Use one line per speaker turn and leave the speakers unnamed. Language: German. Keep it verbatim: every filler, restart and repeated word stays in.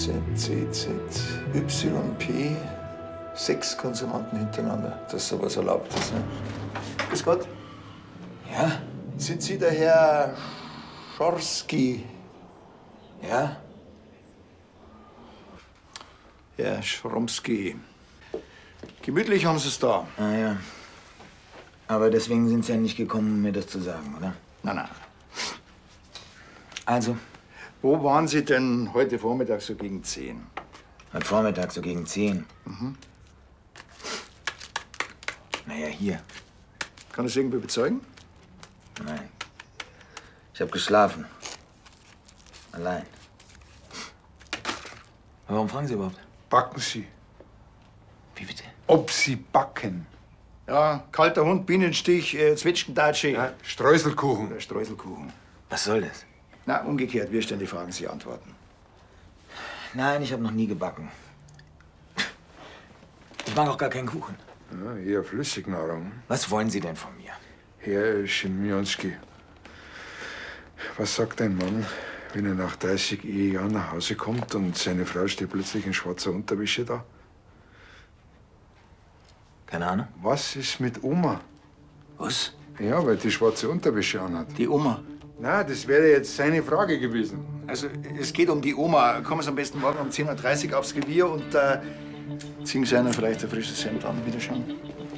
Z, C, Z, Y, P. Sechs Konsonanten hintereinander, dass sowas erlaubt ist. Ne? Grüß Gott.
Ja?
Sind Sie der Herr Schorski?
Ja?
Herr Schromski. Gemütlich haben Sie es da.
Ah ja. Aber deswegen sind Sie ja nicht gekommen, um mir das zu sagen, oder?
Nein, nein.
Also?
Wo waren Sie denn heute Vormittag so gegen zehn?
Heute Vormittag so gegen zehn.
Mhm.
Naja, hier.
Kann das irgendwie bezeugen?
Nein. Ich habe geschlafen. Allein. Warum fragen Sie überhaupt?
Backen Sie.
Wie bitte?
Ob Sie backen.
Ja, kalter Hund, Bienenstich, äh, Zwetschgendatsche.
Ja, Streuselkuchen.
Oder Streuselkuchen.
Was soll das?
Na, umgekehrt. Wir stellen die Fragen, Sie antworten.
Nein, ich habe noch nie gebacken. Ich mag auch gar keinen Kuchen.
Ja, eher Flüssignahrung.
Was wollen Sie denn von mir?
Herr Schimionski, was sagt ein Mann, wenn er nach dreißig Ehejahren nach Hause kommt und seine Frau steht plötzlich in schwarzer Unterwäsche da?
Keine Ahnung.
Was ist mit Oma?
Was?
Ja, weil die schwarze Unterwäsche anhat.
Die Oma.
Na, das wäre jetzt seine Frage gewesen.
Also, es geht um die Oma. Kommen Sie am besten morgen um zehn Uhr dreißig aufs Revier und äh, ziehen Sie einer vielleicht ein frisches Hemd an. Wiederschauen.